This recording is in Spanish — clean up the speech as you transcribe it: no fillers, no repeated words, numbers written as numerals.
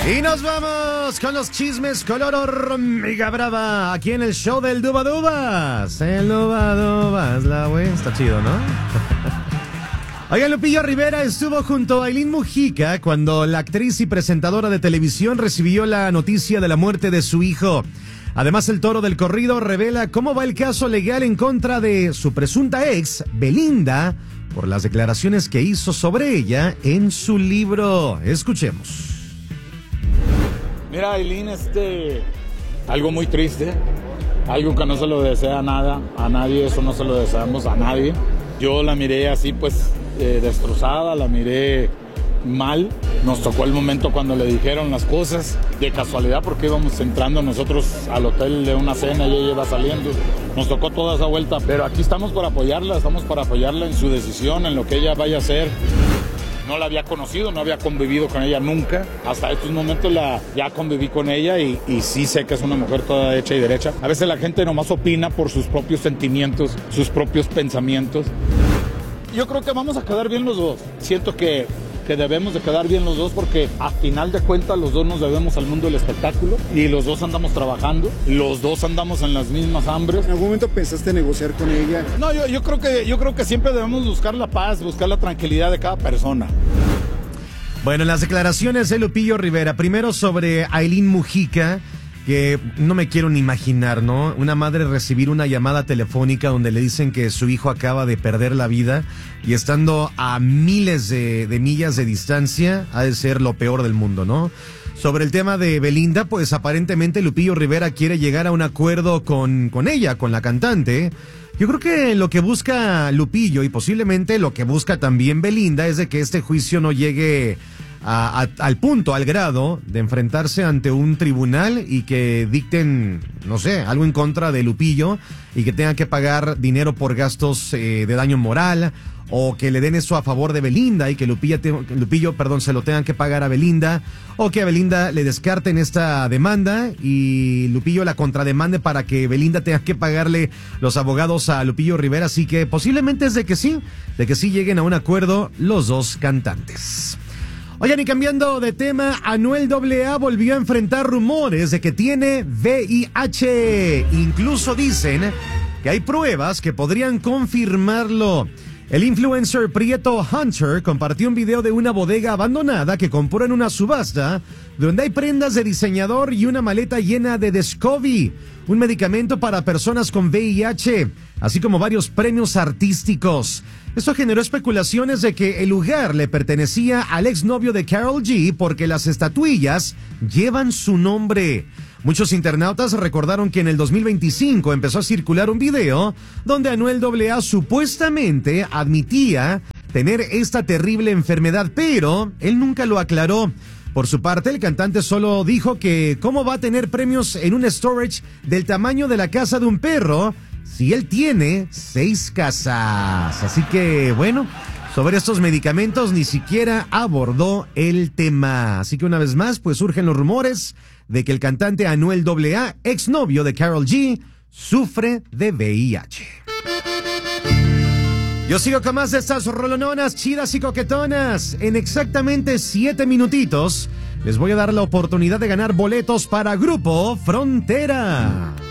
Y nos vamos con los chismes color hormiga brava aquí en el show del Duba Dubas. El Duba Dubas, la güey, está chido, ¿no? Oigan, Lupillo Rivera estuvo junto a Ailín Mujica cuando la actriz y presentadora de televisión recibió la noticia de la muerte de su hijo. Además, el toro del corrido revela cómo va el caso legal en contra de su presunta ex, Belinda, por las declaraciones que hizo sobre ella en su libro. Escuchemos. Mira, Ailín, algo muy triste, algo que no se lo desea a nadie, eso no se lo deseamos a nadie. Yo la miré así, pues, destrozada, la miré mal. Nos tocó el momento cuando le dijeron las cosas, de casualidad, porque íbamos entrando nosotros al hotel de una cena y ella iba saliendo. Nos tocó toda esa vuelta, pero aquí estamos para apoyarla en su decisión, en lo que ella vaya a hacer. No la había conocido, no había convivido con ella nunca. Hasta estos momentos ya conviví con ella y sí sé que es una mujer toda hecha y derecha. A veces la gente nomás opina por sus propios sentimientos, sus propios pensamientos. Yo creo que vamos a quedar bien los dos. Siento que debemos de quedar bien los dos porque a final de cuentas los dos nos debemos al mundo del espectáculo y los dos andamos trabajando, los dos andamos en las mismas hambres. ¿En algún momento pensaste negociar con ella? No, yo creo que siempre debemos buscar la paz, buscar la tranquilidad de cada persona. Bueno, las declaraciones de Lupillo Rivera, primero sobre Ailín Mujica, que no me quiero ni imaginar, ¿no? Una madre recibir una llamada telefónica donde le dicen que su hijo acaba de perder la vida y estando a miles de millas de distancia, ha de ser lo peor del mundo, ¿no? Sobre el tema de Belinda, pues aparentemente Lupillo Rivera quiere llegar a un acuerdo con ella, con la cantante. Yo creo que lo que busca Lupillo y posiblemente lo que busca también Belinda es de que este juicio no llegue al punto, al grado de enfrentarse ante un tribunal y que dicten, no sé, algo en contra de Lupillo y que tengan que pagar dinero por gastos de daño moral, o que le den eso a favor de Belinda y que Lupillo, se lo tengan que pagar a Belinda, o que a Belinda le descarten esta demanda y Lupillo la contrademande para que Belinda tenga que pagarle los abogados a Lupillo Rivera. Así que posiblemente es de que sí lleguen a un acuerdo los dos cantantes. Oigan, y cambiando de tema, Anuel AA volvió a enfrentar rumores de que tiene VIH. Incluso dicen que hay pruebas que podrían confirmarlo. El influencer Prieto Hunter compartió un video de una bodega abandonada que compró en una subasta, donde hay prendas de diseñador y una maleta llena de Descovy, un medicamento para personas con VIH, así como varios premios artísticos. Esto generó especulaciones de que el lugar le pertenecía al exnovio de Karol G porque las estatuillas llevan su nombre. Muchos internautas recordaron que en el 2025 empezó a circular un video donde Anuel AA supuestamente admitía tener esta terrible enfermedad, pero él nunca lo aclaró. Por su parte, el cantante solo dijo que cómo va a tener premios en un storage del tamaño de la casa de un perro si él tiene 6 casas. Así que, bueno, sobre estos medicamentos ni siquiera abordó el tema. Así que una vez más, pues surgen los rumores de que el cantante Anuel AA, exnovio de Karol G, sufre de VIH. Yo sigo con más de estas rolononas chidas y coquetonas. En exactamente 7 minutitos les voy a dar la oportunidad de ganar boletos para Grupo Frontera.